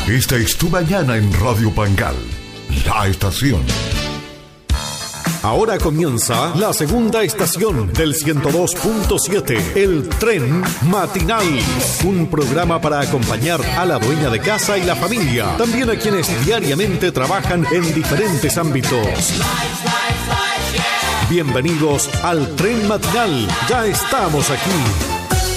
Esta es tu mañana en Radio Pangal, la estación. Ahora comienza la segunda estación del 102.7, el tren matinal. Un programa para acompañar a la dueña de casa y la familia, también a quienes diariamente trabajan en diferentes ámbitos. Bienvenidos al tren matinal, ya estamos aquí.